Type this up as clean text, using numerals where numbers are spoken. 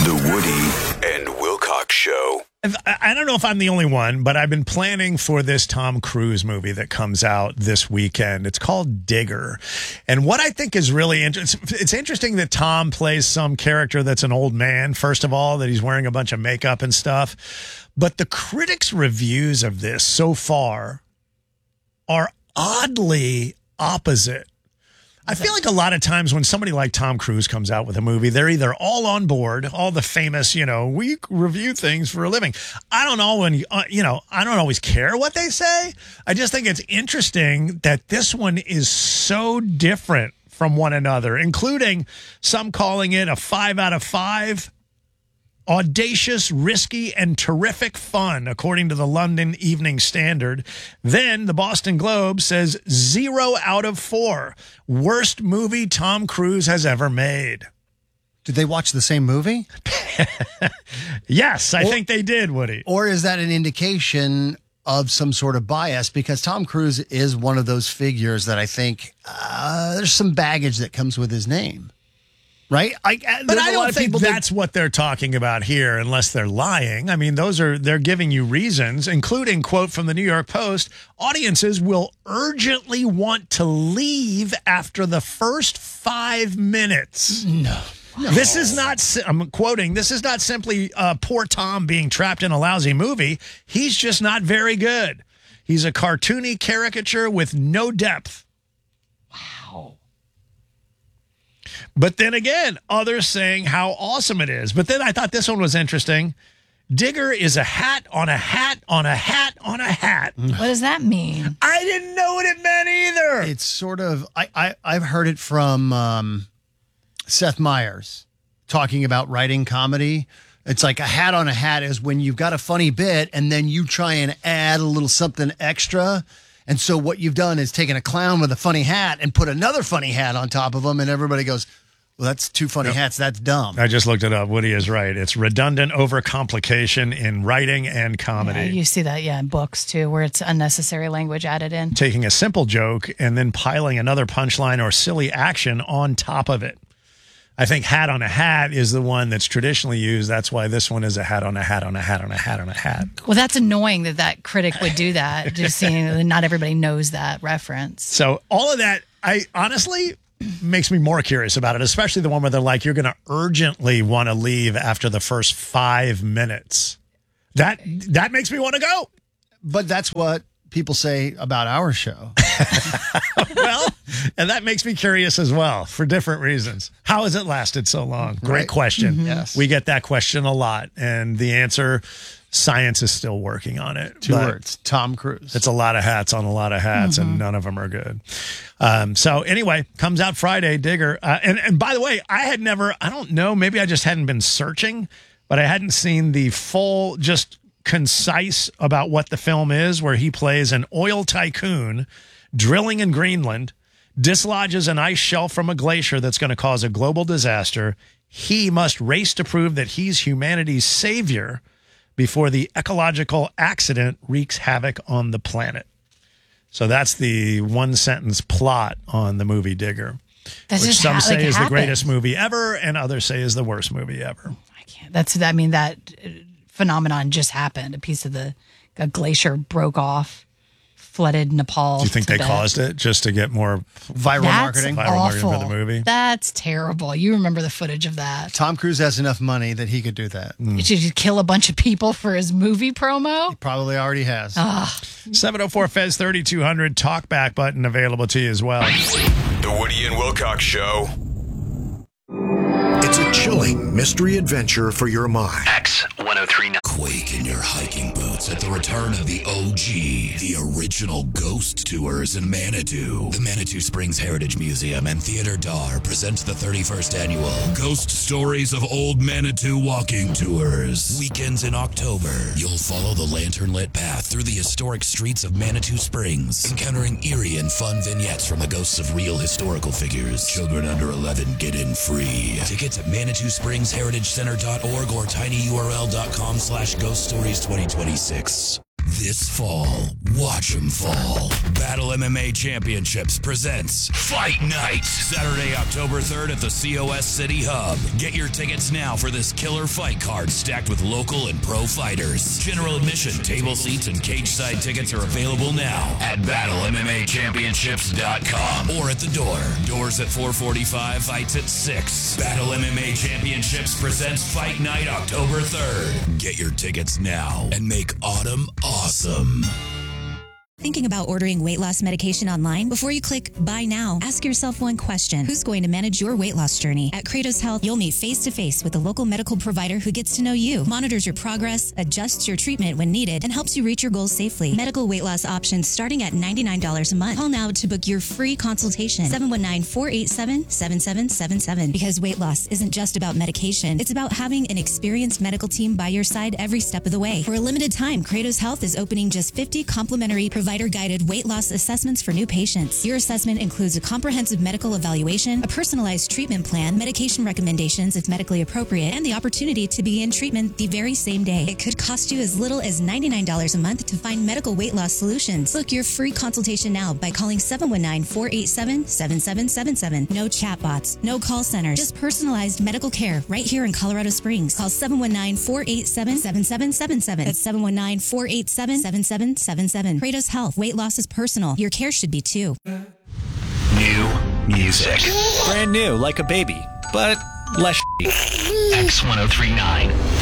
The Woody and Wilcox Show. I don't know if I'm the only one, but I've been planning for this Tom Cruise movie that comes out this weekend. It's called Digger. And what I think is really interesting, it's interesting that Tom plays some character that's an old man, first of all, that he's wearing a bunch of makeup and stuff. But the critics' reviews of this so far are oddly opposite. I feel like a lot of times when somebody like Tom Cruise comes out with a movie, they're either all on board, all the famous, we review things for a living. I don't always care what they say. I just think it's interesting that this one is so different from one another, including some calling it a 5 out of 5. Audacious, risky, and terrific fun, according to the London Evening Standard. Then the Boston Globe says 0 out of 4. Worst movie Tom Cruise has ever made. Did they watch the same movie? Yes, I think they did, Woody. Or is that an indication of some sort of bias? Because Tom Cruise is one of those figures that I think there's some baggage that comes with his name. Right? But I don't think that's what they're talking about here, unless they're lying. I mean, they're giving you reasons, including, quote from the New York Post, audiences will urgently want to leave after the first 5 minutes. No. This is not, I'm quoting, this is not simply poor Tom being trapped in a lousy movie. He's just not very good. He's a cartoony caricature with no depth. Wow. But then again, others saying how awesome it is. But then I thought this one was interesting. Digger is a hat on a hat on a hat on a hat. What does that mean? I didn't know what it meant either. It's sort of, I've heard it from Seth Meyers talking about writing comedy. It's like a hat on a hat is when you've got a funny bit and then you try and add a little something extra. And so what you've done is taken a clown with a funny hat and put another funny hat on top of him, and everybody goes, well, that's two funny hats. That's dumb. I just looked it up. Woody is right. It's redundant overcomplication in writing and comedy. Yeah, you see that, in books, too, where it's unnecessary language added in. Taking a simple joke and then piling another punchline or silly action on top of it. I think hat on a hat is the one that's traditionally used. That's why this one is a hat on a hat on a hat on a hat on a hat. Well, that's annoying that critic would do that, just seeing that not everybody knows that reference. So all of that, I honestly makes me more curious about it, especially the one where they're like, you're going to urgently want to leave after the first 5 minutes. That makes me want to go. But that's what people say about our show. Well, and that makes me curious as well for different reasons. How has it lasted so long? Great question. Mm-hmm. Yes. We get that question a lot. And the answer, science is still working on it. Two words, Tom Cruise. It's a lot of hats on a lot of hats, and none of them are good. So anyway, comes out Friday, Digger. And by the way, I don't know, maybe I just hadn't been searching, but I hadn't seen the full, just concise about what the film is, where he plays an oil tycoon drilling in Greenland, dislodges an ice shelf from a glacier that's going to cause a global disaster. He must race to prove that he's humanity's savior before the ecological accident wreaks havoc on the planet. So that's the one-sentence plot on the movie Digger, which some say is the greatest movie ever, and others say is the worst movie ever. I can't. That phenomenon just happened. A glacier broke off, flooded Nepal. Do you think they caused it just to get more viral marketing? Viral marketing for the movie? That's terrible. You remember the footage of that. Tom Cruise has enough money that he could do that. Should he kill a bunch of people for his movie promo? He probably already has. 704 Fez 3200 talkback button available to you as well. The Woody and Wilcox Show. It's a chilling mystery adventure for your mind. X1039. Quake in your hiking boots at the return of the OG, the original ghost tours in Manitou. The Manitou Springs Heritage Museum and Theater Dar presents the 31st annual Ghost Stories of Old Manitou Walking Tours. Weekends in October, you'll follow the lantern-lit path through the historic streets of Manitou Springs, encountering eerie and fun vignettes from the ghosts of real historical figures. Children under 11 get in free. Tickets at ManitouSpringsHeritageCenter.org or tinyurl.com/ghoststories2026. this fall. Watch 'em fall. Battle MMA Championships presents Fight Night. Saturday, October 3rd at the COS City Hub. Get your tickets now for this killer fight card stacked with local and pro fighters. General admission, table seats, and cage side tickets are available now at BattleMMAChampionships.com or at the door. Doors at 4:45, fights at 6. Battle MMA Championships presents Fight Night October 3rd. Get your tickets now and make autumn awesome. Thinking about ordering weight loss medication online? Before you click buy now, ask yourself one question. Who's going to manage your weight loss journey? At Kratos Health, you'll meet face-to-face with a local medical provider who gets to know you, monitors your progress, adjusts your treatment when needed, and helps you reach your goals safely. Medical weight loss options starting at $99 a month. Call now to book your free consultation. 719-487-7777. Because weight loss isn't just about medication. It's about having an experienced medical team by your side every step of the way. For a limited time, Kratos Health is opening just 50 complimentary provider-guided weight loss assessments for new patients. Your assessment includes a comprehensive medical evaluation, a personalized treatment plan, medication recommendations if medically appropriate, and the opportunity to begin treatment the very same day. It could cost you as little as $99 a month to find medical weight loss solutions. Book your free consultation now by calling 719-487-7777. No chatbots, no call center, just personalized medical care right here in Colorado Springs. Call 719-487-7777. That's 719-487-7777. Kratos Health. Weight loss is personal. Your care should be too. New music. Brand new, like a baby, but less shitty. X1039.